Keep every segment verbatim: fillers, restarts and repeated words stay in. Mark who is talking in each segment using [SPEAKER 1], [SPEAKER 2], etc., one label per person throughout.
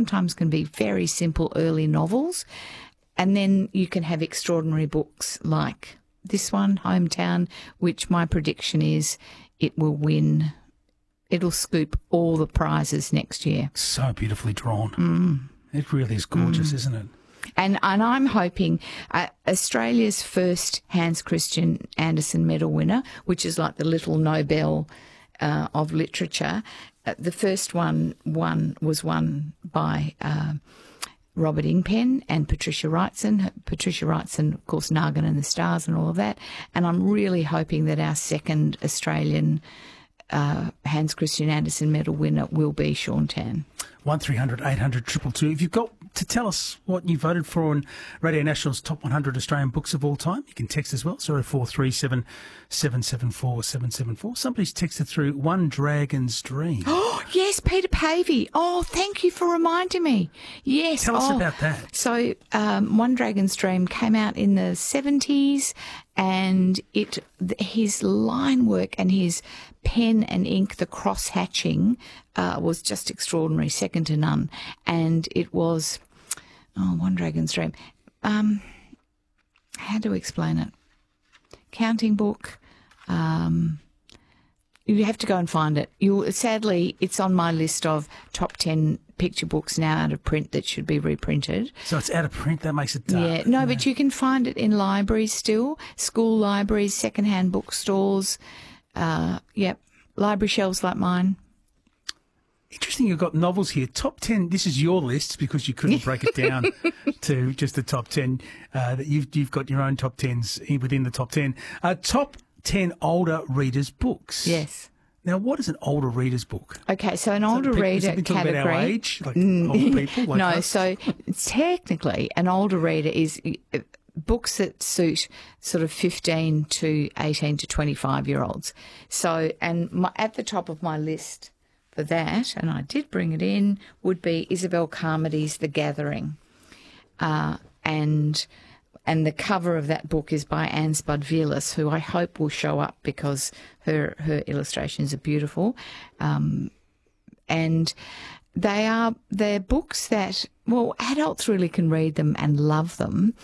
[SPEAKER 1] sometimes can be very simple early novels. And then you can have extraordinary books like this one, Hometown, which my prediction is it will win. It'll scoop all the prizes next year.
[SPEAKER 2] So beautifully drawn.
[SPEAKER 1] Mm.
[SPEAKER 2] It really is gorgeous,
[SPEAKER 1] Mm.
[SPEAKER 2] isn't it?
[SPEAKER 1] And and I'm hoping uh, Australia's first Hans Christian Andersen Medal winner, which is like the little Nobel uh, of literature, uh, the first one one was won by uh, Robert Ingpen and Patricia Wrightson. Patricia Wrightson, of course, Nargin and the Stars and all of that. And I'm really hoping that our second Australian uh, Hans Christian Andersen Medal winner will be Shaun Tan.
[SPEAKER 2] one three hundred eight hundred two two two. If you've got to tell us what you voted for on Radio National's Top one hundred Australian Books of All Time, you can text as well, zero four three seven seven seven four seven seven four. Somebody's texted through One Dragon's Dream.
[SPEAKER 1] Oh, yes, Peter Pavey. Oh, thank you for reminding me. Yes.
[SPEAKER 2] Tell us
[SPEAKER 1] oh.
[SPEAKER 2] about that.
[SPEAKER 1] So um, One Dragon's Dream came out in the seventies, and it his line work and his pen and ink, the cross-hatching, uh, was just extraordinary, second to none. And it was, oh, One Dragon's Dream. Um, how do we explain it? Counting book. Um, you have to go and find it. You sadly, it's on my list of top ten picture books now out of print that should be reprinted.
[SPEAKER 2] So it's out of print. That makes it dark.
[SPEAKER 1] Yeah, no, but you can find it in libraries still, school libraries, second-hand bookstores. Uh, yep, library shelves like mine.
[SPEAKER 2] Interesting, you've got novels here. Top ten, this is your list because you couldn't break it down to just the top ten. Uh, that you've, you've got your own top tens within the top ten. Uh, top ten older readers' books.
[SPEAKER 1] Yes.
[SPEAKER 2] Now, what is an older reader's book?
[SPEAKER 1] Okay, so an older
[SPEAKER 2] people,
[SPEAKER 1] reader
[SPEAKER 2] talking
[SPEAKER 1] category.
[SPEAKER 2] About our age, like older people. Like
[SPEAKER 1] no,
[SPEAKER 2] us?
[SPEAKER 1] so technically, an older reader is books that suit sort of fifteen to eighteen to twenty-five year olds. So, and my, at the top of my list for that, and I did bring it in, would be Isabel Carmody's The Gathering, uh, and. And the cover of that book is by Anne Spud-Velas, who I hope will show up because her her illustrations are beautiful. Um, and they are they're books that, well, adults really can read them and love them,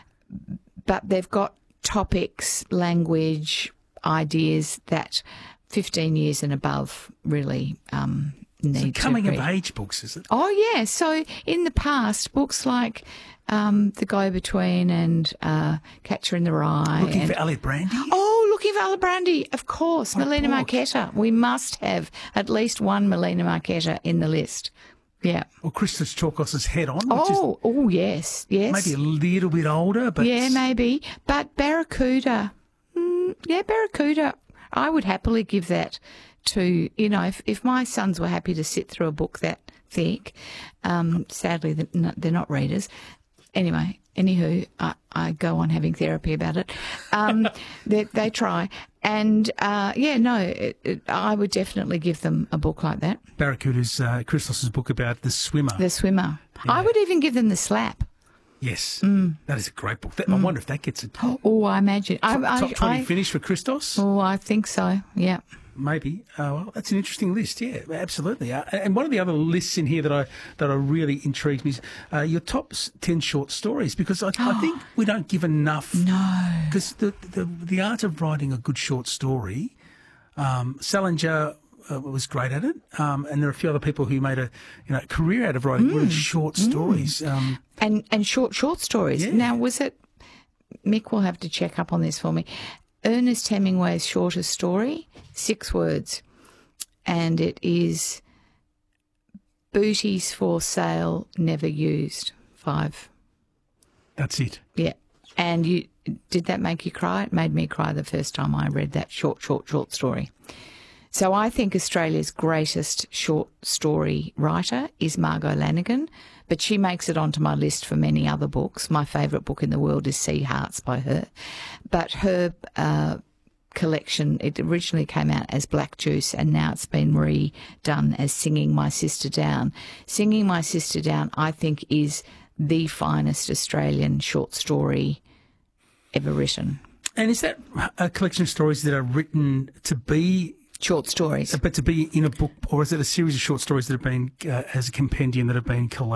[SPEAKER 1] but they've got topics, language, ideas that fifteen years and above really um, need
[SPEAKER 2] so coming
[SPEAKER 1] to read.
[SPEAKER 2] of age books, is it?
[SPEAKER 1] Oh, yeah. So in the past, books like um, The Go-Between and uh, Catcher in the Rye.
[SPEAKER 2] Looking
[SPEAKER 1] and,
[SPEAKER 2] for Elliot Brandy?
[SPEAKER 1] Oh, Looking for Elliot Brandy, of course.
[SPEAKER 2] What a
[SPEAKER 1] Melina
[SPEAKER 2] book.
[SPEAKER 1] Marchetta. We must have at least one Melina Marchetta in the list. Yeah.
[SPEAKER 2] Or Christos Chalkos's Head On, which
[SPEAKER 1] Oh, oh, yes, yes.
[SPEAKER 2] is maybe a little bit older, but
[SPEAKER 1] Yeah, maybe. But Barracuda, mm, yeah, Barracuda, I would happily give that to, you know, if, if my sons were happy to sit through a book that thick, um, sadly they're not, they're not readers. Anyway, anywho, I, I go on having therapy about it. Um, they, they try. And, uh, yeah, no, it, it, I would definitely give them a book like that.
[SPEAKER 2] Barracuda's, uh, Christos's book about the swimmer.
[SPEAKER 1] The Swimmer.
[SPEAKER 2] Yeah.
[SPEAKER 1] I would even give them The Slap.
[SPEAKER 2] Yes,
[SPEAKER 1] Mm.
[SPEAKER 2] that is a great book. That, I wonder if that gets a top,
[SPEAKER 1] Oh, I imagine. I, I,
[SPEAKER 2] top twenty
[SPEAKER 1] I,
[SPEAKER 2] finish for Christos.
[SPEAKER 1] Oh, I think so, yeah.
[SPEAKER 2] Maybe. Uh, well, that's an interesting list. Yeah, absolutely. Uh, and one of the other lists in here that I that I really intrigues me is uh, your top s- ten short stories, because I, I think we don't give enough.
[SPEAKER 1] No.
[SPEAKER 2] Because the, the the art of writing a good short story, um, Salinger uh, was great at it, um, and there are a few other people who made a you know career out of writing really short stories. Um,
[SPEAKER 1] And and short short stories.
[SPEAKER 2] Yeah.
[SPEAKER 1] Now, was it? Mick will have to check up on this for me. Ernest Hemingway's shortest story, six words, and it is booties for sale, never used. Five.
[SPEAKER 2] that's it.
[SPEAKER 1] Yeah. And you did that make you cry? It made me cry the first time I read that short, short, short story. So I think Australia's greatest short story writer is Margot Lanigan, but she makes it onto my list for many other books. My favourite book in the world is Sea Hearts by her. But her uh, collection, it originally came out as Black Juice and now it's been redone as Singing My Sister Down. Singing My Sister Down, I think, is the finest Australian short story ever written.
[SPEAKER 2] And is that a collection of stories that are written to be
[SPEAKER 1] Short stories.
[SPEAKER 2] but to be in a book, or is it a series of short stories that have been uh, as a compendium that have been collated?